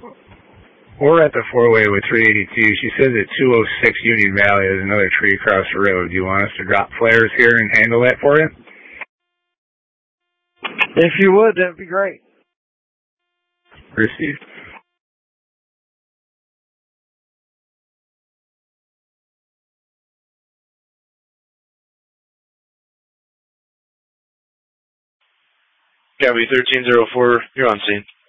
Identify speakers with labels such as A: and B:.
A: We're at the four-way with 382. She says at 206 Union Valley there's another tree across the road. Do you want us to drop flares here and handle that for you?
B: If you would, that'd be great.
A: Received.
C: Gabby 1304, you're on scene.